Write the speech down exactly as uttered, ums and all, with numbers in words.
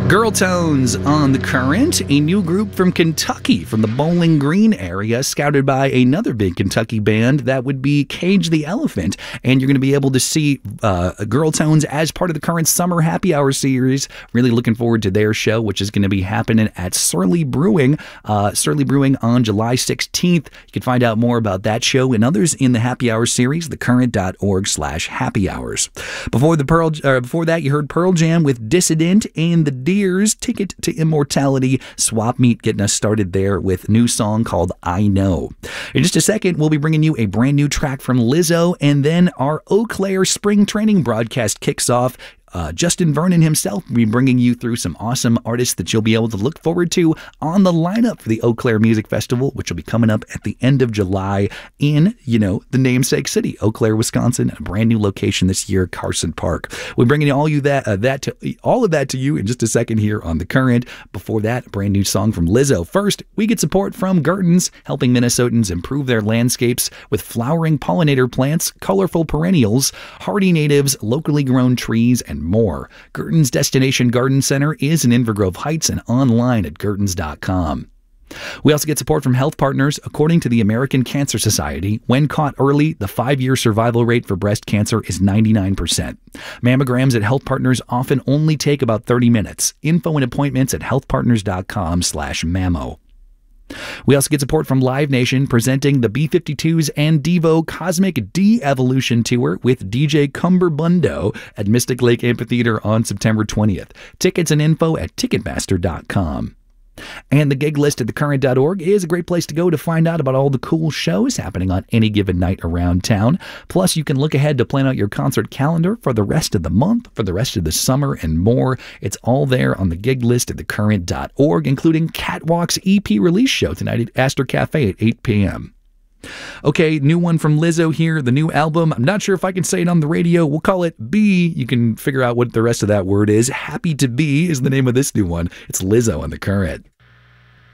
Girl Tones on the Current, a new group from Kentucky, from the Bowling Green area, scouted by another big Kentucky band, that would be Cage the Elephant. And you're going to be able to see uh, Girl Tones as part of the Current Summer Happy Hour series. Really looking forward to their show, which is going to be happening at Surly Brewing, uh, Surly Brewing on July sixteenth. You can find out more about that show and others in the Happy Hour series, thecurrent.org slash happy hours. Before the Pearl, uh, before that, you heard Pearl Jam with Dissident and the Deers, Ticket to Immortality. Swap Meet getting us started there with a new song called I Know. In just a second, we'll be bringing you a brand new track from Lizzo, and then our Eau Claire spring training broadcast kicks off. Uh, Justin Vernon himself will be bringing you through some awesome artists that you'll be able to look forward to on the lineup for the Eau Claire Music Festival, which will be coming up at the end of July in, you know, the namesake city, Eau Claire, Wisconsin, a brand new location this year, Carson Park. We're bringing all you that uh, that to, all of that to you in just a second here on The Current. Before that, a brand new song from Lizzo. First, we get support from Gurton's, helping Minnesotans improve their landscapes with flowering pollinator plants, colorful perennials, hardy natives, locally grown trees, and more. Gurton's Destination Garden Center is in Inver Grove Heights and online at gurtons dot com. We also get support from Health Partners. According to the American Cancer Society, when caught early, the five-year survival rate for breast cancer is ninety-nine percent. Mammograms at Health Partners often only take about thirty minutes. Info and appointments at healthpartners dot com slash mammo. We also get support from Live Nation, presenting the B fifty-twos and Devo Cosmic De-Evolution Tour with D J Cumberbundo at Mystic Lake Amphitheater on September twentieth. Tickets and info at ticketmaster dot com. And the gig list at the current dot org is a great place to go to find out about all the cool shows happening on any given night around town. Plus, you can look ahead to plan out your concert calendar for the rest of the month, for the rest of the summer, and more. It's all there on the gig list at the current dot org, including Catwalk's E P release show tonight at Astor Cafe at eight p.m. Okay, new one from Lizzo here, the new album. I'm not sure if I can say it on the radio. We'll call it B. You can figure out what the rest of that word is. Happy to Be is the name of this new one. It's Lizzo on The Current.